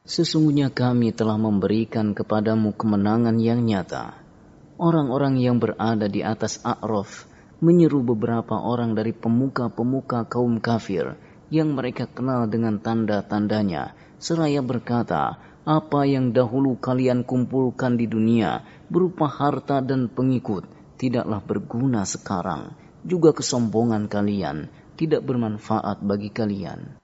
Sesungguhnya kami telah memberikan kepadamu kemenangan yang nyata. Orang-orang yang berada di atas A'raf menyeru beberapa orang dari pemuka-pemuka kaum kafir yang mereka kenal dengan tanda-tandanya, seraya berkata, apa yang dahulu kalian kumpulkan di dunia berupa harta dan pengikut tidaklah berguna sekarang, juga kesombongan kalian tidak bermanfaat bagi kalian.